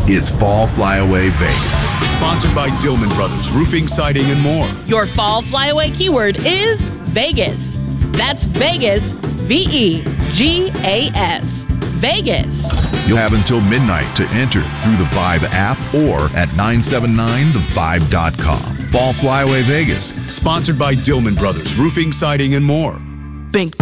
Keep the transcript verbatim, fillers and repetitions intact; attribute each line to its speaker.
Speaker 1: It's Fall Flyaway Vegas.
Speaker 2: Sponsored by Dillman Brothers Roofing, Siding, and more.
Speaker 3: Your fall flyaway keyword is Vegas. That's Vegas, V E G A S. Vegas.
Speaker 1: You'll have until midnight to enter through the Vibe app or at nine seven nine the vibe dot com. Fall Flyaway Vegas.
Speaker 2: Sponsored by Dillman Brothers Roofing, Siding, and more.
Speaker 3: Bink.